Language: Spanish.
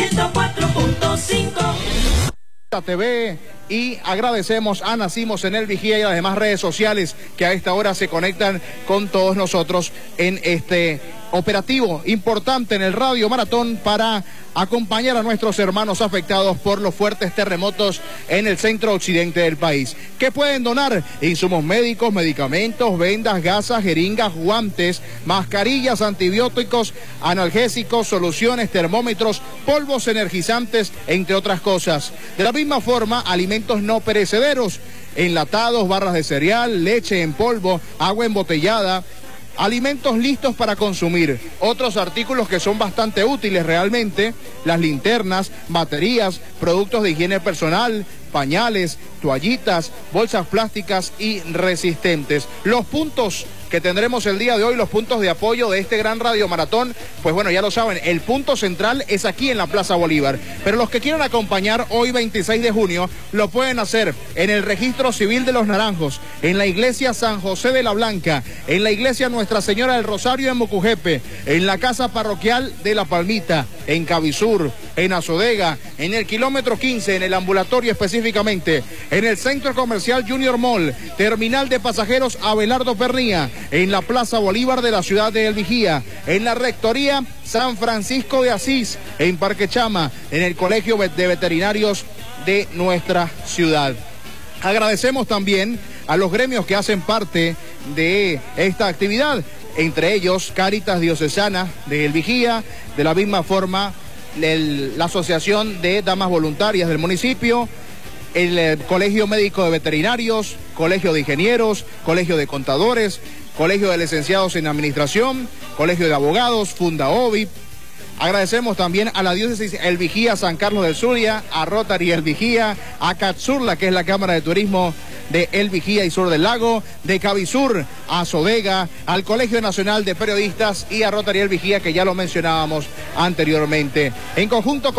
104.5. TV y agradecemos a Nacimos en El Vigía y a las demás redes sociales que a esta hora se conectan con todos nosotros en este operativo importante en el Radio Maratón para acompañar a nuestros hermanos afectados por los fuertes terremotos en el centro occidente del país. ¿Qué pueden donar? Insumos médicos, medicamentos, vendas, gasas, jeringas, guantes, mascarillas, antibióticos, analgésicos, soluciones, termómetros, polvos energizantes, entre otras cosas. De la misma forma, alimentos no perecederos, enlatados, barras de cereal, leche en polvo, agua embotellada, alimentos listos para consumir. Otros artículos que son bastante útiles realmente, las linternas, baterías, productos de higiene personal, pañales, toallitas, bolsas plásticas y resistentes. Los puntos que tendremos el día de hoy, los puntos de apoyo de este gran Radio Maratón, pues bueno, ya lo saben, el punto central es aquí en la Plaza Bolívar, pero los que quieran acompañar hoy 26 de junio, lo pueden hacer en el Registro Civil de los Naranjos, en la Iglesia San José de la Blanca, en la Iglesia Nuestra Señora del Rosario en Mucujepe, en la Casa Parroquial de La Palmita, en Cabisur, en Azodega, en el kilómetro 15, en el ambulatorio específicamente, en el Centro Comercial Junior Mall, Terminal de Pasajeros Abelardo Pernía, en la Plaza Bolívar de la ciudad de El Vigía, en la Rectoría San Francisco de Asís, en Parque Chama, en el Colegio de Veterinarios de nuestra ciudad. Agradecemos también a los gremios que hacen parte de esta actividad, entre ellos Cáritas Diocesana de El Vigía, de la misma forma la Asociación de Damas Voluntarias del municipio, el Colegio Médico de Veterinarios, Colegio de Ingenieros, Colegio de Contadores, Colegio de Licenciados en Administración, Colegio de Abogados, Fundaovi. Agradecemos también a la Diócesis El Vigía San Carlos del Zulia, a Rotary El Vigía, a Catsurla, que es la Cámara de Turismo de El Vigía y Sur del Lago, de Cabisur a Sodega, al Colegio Nacional de Periodistas y a Rotary El Vigía, que ya lo mencionábamos anteriormente. En conjunto con